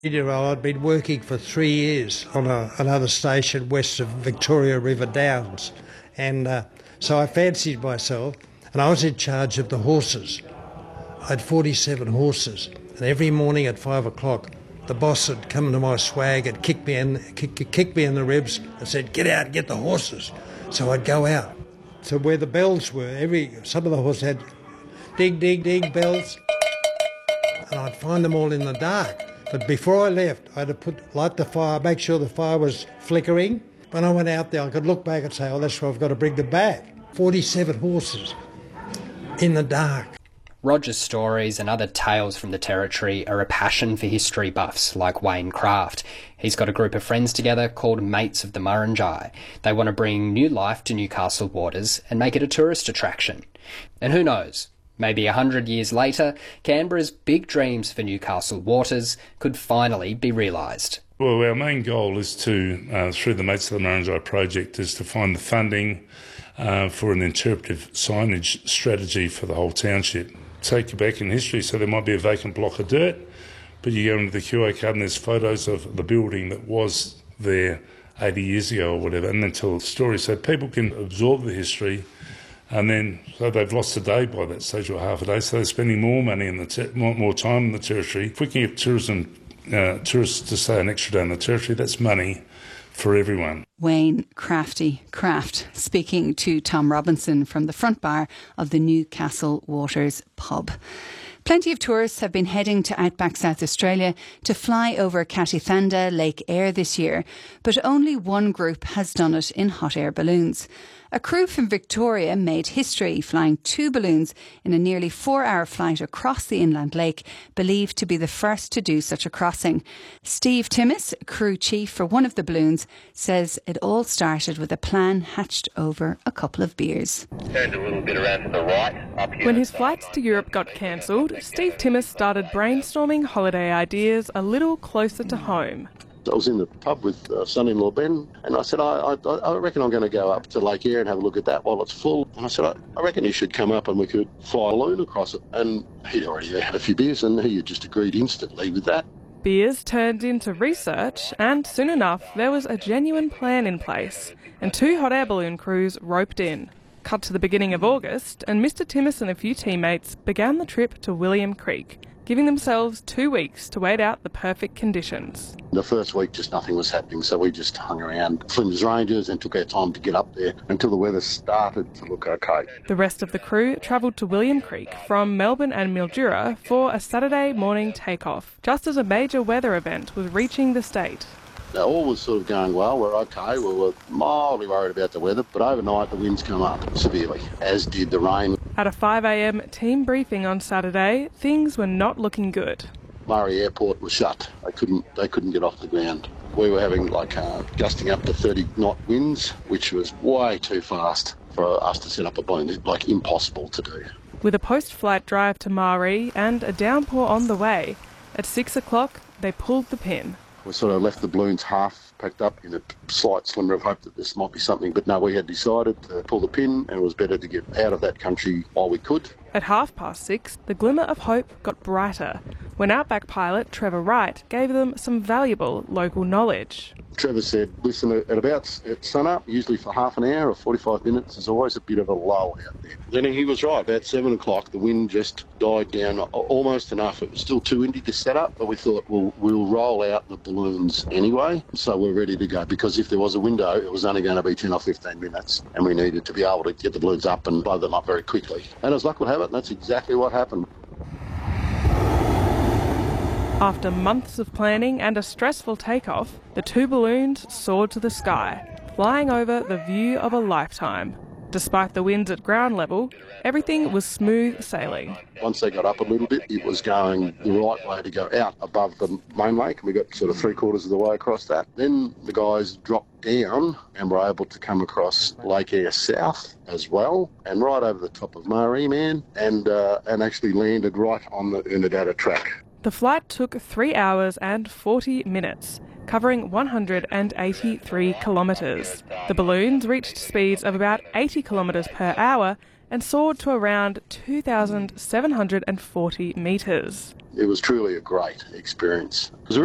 I'd been working for 3 years on another station west of Victoria River Downs, and so I fancied myself, and I was in charge of the horses. I had 47 horses, and every morning at 5 o'clock, the boss would come to my swag and kick me in the ribs and said, "Get out, get the horses." So I'd go out to where the bells were. Some of the horses had ding, ding, ding bells, and I'd find them all in the dark. But before I left, I had to light the fire, make sure the fire was flickering. When I went out there, I could look back and say, "Oh, that's where I've got to bring them back." 47 horses in the dark. Roger's stories and other tales from the Territory are a passion for history buffs like Wayne Craft. He's got a group of friends together called Mates of the Murrinjai. They want to bring new life to Newcastle waters and make it a tourist attraction. And who knows? Maybe 100 years later, Canberra's big dreams for Newcastle waters could finally be realised. Well, our main goal is to, through the Mates of the Murrinjai project, is to find the funding for an interpretive signage strategy for the whole township. Take you back in history, so there might be a vacant block of dirt, but you go into the QA card and there's photos of the building that was there 80 years ago or whatever, and then tell the story so people can absorb the history. And then, so they've lost a day by that stage, or half a day, so they're spending more money in more time in the Territory. If we can get tourists to stay an extra day in the Territory, that's money for everyone. Wayne Craft speaking to Tom Robinson from the front bar of the Newcastle Waters pub. Plenty of tourists have been heading to outback South Australia to fly over Katithanda Lake Eyre this year, but only one group has done it in hot air balloons. A crew from Victoria made history, flying 2 balloons in a nearly 4-hour flight across the inland lake, believed to be the first to do such a crossing. Steve Timmis, crew chief for one of the balloons, says it all started with a plan hatched over a couple of beers. Turned a little bit around to the right up here. When his flights to Europe got cancelled, Steve Timmis started brainstorming holiday ideas a little closer to home. I was in the pub with son-in-law Ben, and I said, I reckon I'm going to go up to Lake Eyre and have a look at that while it's full. And I said, I reckon you should come up and we could fly a balloon across it. And he'd already had a few beers and he had just agreed instantly with that. Beers turned into research, and soon enough there was a genuine plan in place, and 2 hot air balloon crews roped in. Cut to the beginning of August, and Mr Timmis and a few teammates began the trip to William Creek, giving themselves 2 weeks to wait out the perfect conditions. The first week just nothing was happening, so we just hung around Flinders Ranges and took our time to get up there until the weather started to look okay. The rest of the crew travelled to William Creek from Melbourne and Mildura for a Saturday morning takeoff, just as a major weather event was reaching the state. Now, all was sort of going well, we're okay, we were mildly worried about the weather, but overnight the winds come up severely, as did the rain. At a 5 a.m. team briefing on Saturday, things were not looking good. Murray Airport was shut, they couldn't get off the ground. We were having gusting up to 30-knot winds, which was way too fast for us to set up a balloon, impossible to do. With a post-flight drive to Maree and a downpour on the way, at 6 o'clock they pulled the pin. We sort of left the balloons half packed up in a slight slimmer of hope that this might be something. But no, we had decided to pull the pin, and it was better to get out of that country while we could. At 6:30, the glimmer of hope got brighter when Outback pilot Trevor Wright gave them some valuable local knowledge. Trevor said, listen, at sun-up, usually for half an hour or 45 minutes, there's always a bit of a lull out there. Then he was right. About 7 o'clock, the wind just died down almost enough. It was still too windy to set up, but we thought, we'll roll out the balloons anyway. So we're ready to go, because if there was a window, it was only going to be 10 or 15 minutes, and we needed to be able to get the balloons up and blow them up very quickly. And as luck would have it, that's exactly what happened. After months of planning and a stressful takeoff, the 2 balloons soared to the sky, flying over the view of a lifetime. Despite the winds at ground level, everything was smooth sailing. Once they got up a little bit, it was going the right way to go out above the main lake, and we got sort of 3/4 of the way across that. Then the guys dropped down and were able to come across Lake Eyre South as well, and right over the top of Maree, and actually landed right on the Unadilla track. The flight took 3 hours and 40 minutes, covering 183 kilometres. The balloons reached speeds of about 80 kilometres per hour and soared to around 2,740 metres. It was truly a great experience.